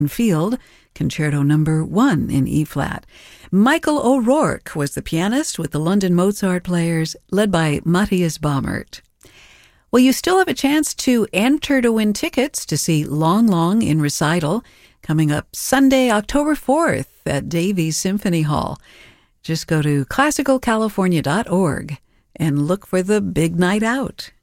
Field, Concerto Number 1 in E-flat. Michael O'Rourke was the pianist with the London Mozart Players, led by Matthias Baumert. Well, you still have a chance to enter to win tickets to see Long Long in recital coming up Sunday, October 4th at Davies Symphony Hall. Just go to classicalcalifornia.org and look for the big night out.